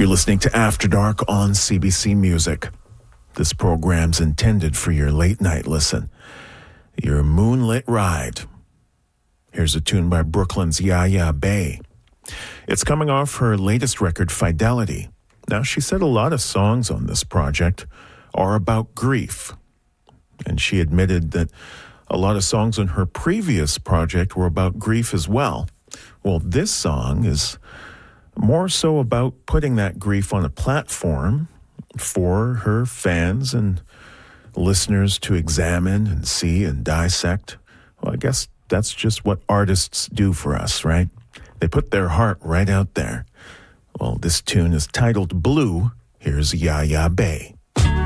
You're listening to After Dark on CBC Music. This program's intended for your late night listen, your moonlit ride. Here's a tune by Brooklyn's Yaya Bay. It's coming off her latest record, Fidelity. Now, she said a lot of songs on this project are about grief. And she admitted that a lot of songs on her previous project were about grief as well. Well, this song is more so about putting that grief on a platform for her fans and listeners to examine and see and dissect. Well, I guess that's just what artists do for us, right? They put their heart right out there. Well, this tune is titled Blue. Here's Yaya Bay.